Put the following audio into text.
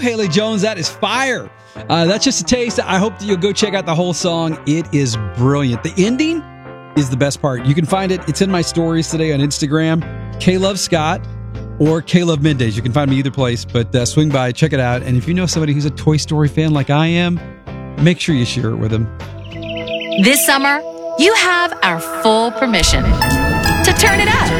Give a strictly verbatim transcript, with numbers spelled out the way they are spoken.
Haley Jones. That is fire. Uh, that's just a taste. I hope that you'll go check out the whole song. It is brilliant. The ending is the best part. You can find it. It's in my stories today on Instagram. K-Love Scott or K-Love Middays. You can find me either place, but uh, swing by, check it out. And if you know somebody who's a Toy Story fan like I am, make sure you share it with them. This summer, you have our full permission to turn it up.